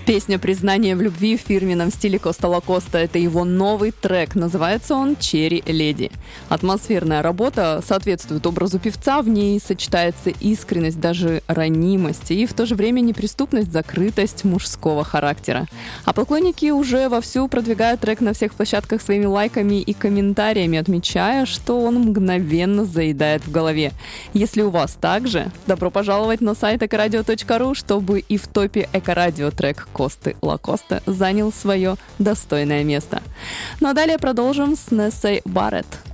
Песня «Признание в любви» в фирменном стиле Коста Лакоста. Это его новый трек. Называется он «Черри Леди». Атмосферная работа соответствует образу певца. В ней сочетается искренность, даже ранимость, и в то же время неприступность, закрытость мужского характера. А поклонники уже вовсю продвигают трек на всех площадках своими лайками и комментариями, отмечая, что он мгновенно заедает в голове. Если у вас так же, добро пожаловать на сайт экорадио.ру, чтобы и в топе Экорадио трек Косты Лакоста занял свое достойное место. Ну а далее продолжим с Нессой Барретт.